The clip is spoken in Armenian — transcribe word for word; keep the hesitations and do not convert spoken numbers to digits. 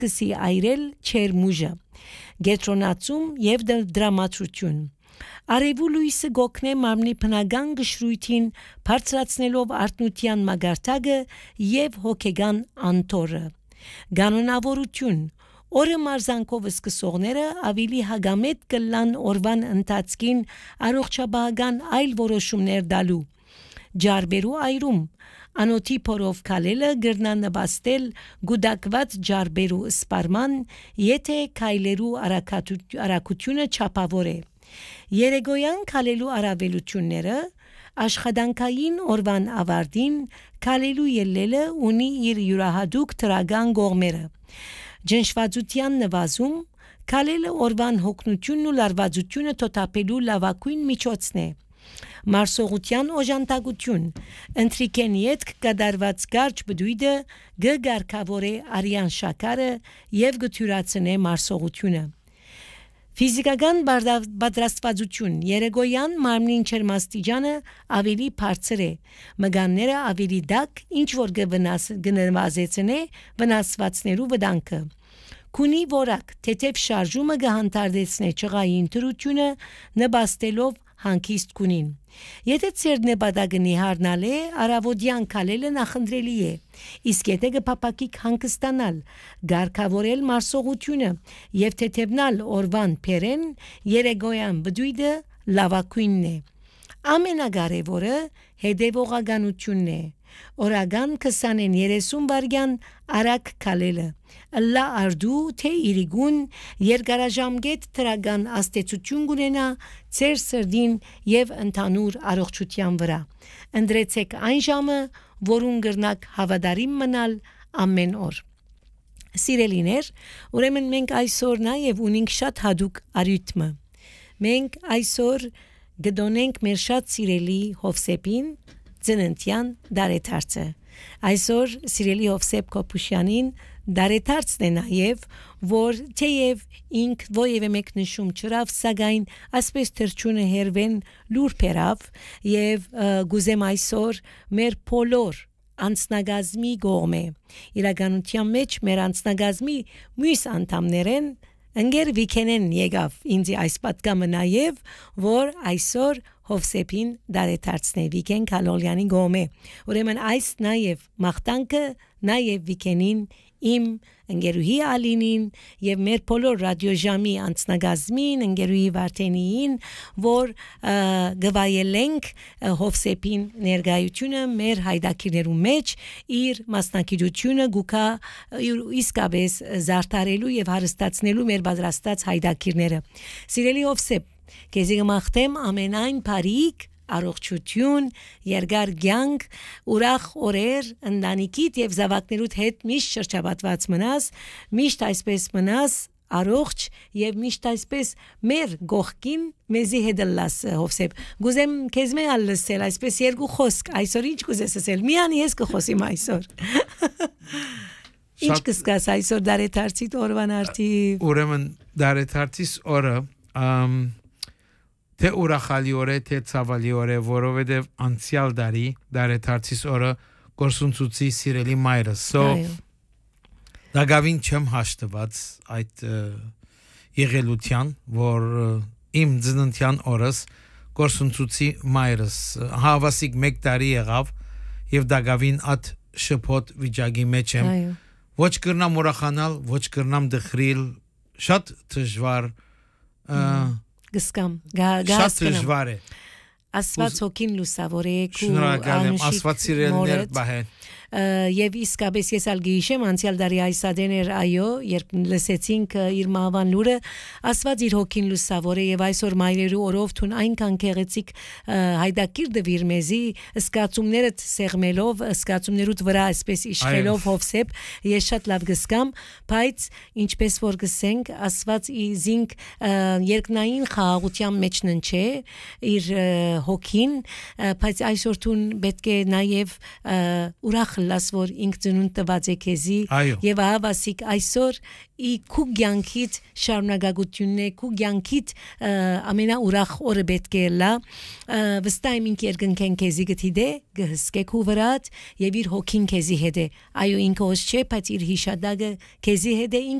կսի այրել չերմուժը գետրոնացում եւ դրամատրություն Արևու լույսը գոքնե մարմնի բնական գշրույթին բարձրացնելով արտնության մագարտակը եւ հոգեգան անտորը Գանոնավորություն Օրը մարզանքով սկսողները ավելի հագամետ կլան օրվան ընթացքին առողջապահական այլ որոշումներ դալու Ջարբերու այրում Անոթի փորով քալելը գրնա նպաստել գուդակված ջարբերու սպարման եթե քայլերու արագությունը չափավոր է Երեգոյան քալելու առավելությունները աշխատանքային օրվան ավարտին քալելու ելլելը ունի իր յուրահատուկ թրագան կողմերը Ջնշվածության նվազում քալելը օրվան հոգնությունն ու լարվածությունը թոթափելու լավագույն միջոցն է Մարսողության օժանդակություն ընտրիկեն ետք կդարված կարճ բդույդը գգարկավորե արյան շաքարը եւ գթյուրացնե մարսողությունը Ֆիզիկական պատրաստվածություն երեգոյան մարմնին չերմաստիճանը ավելի բարձր է մգանները ավելի դակ ինչ որ կնվազեցնե վնասվածներու վտանգը Քունի որակ թեթև շարժումը կհանդարտեցնե ճղային դրությունը նպաստելով հանգիստ քունին Եթե ծեր նպատակը նիհարնալ է արավոդյան քալելը նախընտրելի է իսկ եթե կփապակիկ հանգստանալ գարկավորել մարսողությունը եւ թեթևնալ օրվան փերեն երեգոյան բդույդը լավակույնն է ամենակարևորը հետևողականությունն է օրական քսանեն երեսուն վայրկյան արագ քալելը Ըլլա արդու թե իրիգուն երկարաժամկետ թրագան աստեցություն կունենա ծեր սրդին եւ ընդհանուր առողջության վրա Ընդրեցեք այն ժամը որուն գրնակ հավատարիմ մնալ ամեն օր Սիրելիներ ուրեմն մենք այսօր նաեւ ունենք շատ հadouk արյութմը մենք այսօր գդոնենք մեր շատ սիրելի Հովսեփին ծննդյան դարեթարցը այսօր սիրելի Հովսեփ Կոպուշյանին դարեթարցն է նաև որ թեև ինք ովևէ մեկ նշում չրավ սակայն ասպես թրջունը հերվեն լուր փերավ եւ գուզեմ այսօր մեր փոլոր անցնագազմի գոմե իրականության մեջ մեր անցնագազմի մյուս անդամներեն Ընկեր վիկենեն եկավ ինձ այս պատգամը նաև որ այսօր Հովսեփին դարեթարցն է Վիկեն Քալոլյանի գոմե ուրեմն այս նաև մաղթանքը նաև վիկենին իմ ընկերուհի Ալինին եւ մեր բոլոր ռադիոժամի անցնագազմին ընկերուհի Վարդենիին որ գվայելենք Հովսեփին ներկայությունը մեր հայդակիրներու մեջ իր մասնակցությունը գուկա իսկապես զարդարելու եւ հարստացնելու մեր պատրաստած հայդակիրները Սիրելի Հովսեփ քեզի գմախտեմ ամենայն բարիք առողջություն, երկար կյանք, ուրախ օրեր, ընտանիքիդ եւ զավակներուդ հետ միշտ շրջապատված մնաս, միշտ այսպես մնաս, առողջ եւ միշտ այսպես մեր գողքին մեզի հետ լաս Հովսեփ։ Գուզեմ քեզ մե ալսել այսպես երկու խոսք, այսօր ինչ կուզես ասել։ Միանի ես կխոսիմ այսօր։ Ինչ կսկաս այսօր դարեթարցի օրվան արդիվ։ Ուրեմն դարեթարցիս օրը Թե ուրախալի օր է, թե ցավալի օր է, որովհետև անցյալ դարի դարեթարցիս օրը գործունեությունի սիրելի մայրս։ So դակավին չեմ հաշտված այդ եղելության, որ իմ ծննդյան օրս գործունեությունի մայրս հավասիկ մեկ տարի եղավ եւ դակավին at շփոթ վիճակի մեջ եմ։ Ոչ կրնամ ուրախանալ, ոչ կրնամ դխրիլ, շատ դժվար Գսկամ Շատ դժվար է Աստված հոգին լուսավոր է Շնորհակալ եմ Աստված սիրելիներ բահեն Եվ իսկապես ես ալ գիշեմ անցյալ դարի այս ադեներ այո երբ լսեցինք իր մահվան լուրը Աստված իր հոգին լուսավոր է եւ այսօր մայրերու օրով թուն այնքան քեղեցիկ հայդակիր դվիր մեզի սկացումներդ սեղմելով սկացումներուդ վրա այսպես իշխելով Հովսեփ ես շատ լավ գսկամ բայց ինչպես որ գսենք Աստված իզինք երկնային խաղաղության մեջ ննչե իր հոգին բայց այսօր թուն պետք է նաեւ ուրախ ուրախ որ ինք ծնունդ տված է քեզի եւ ահավասիկ այսօր ի քու ցանկիտ շարունակությունն է քու ցանկիտ ամենաուրախ օրը պետք է լա վստահ եմ ինք երկնքեն քեզի գտիդե գհսկեք ու վրատ եւ իր հոգին քեզի հետ է այո ինքը ոս չէ բայց իր հիշադակը քեզի հետ է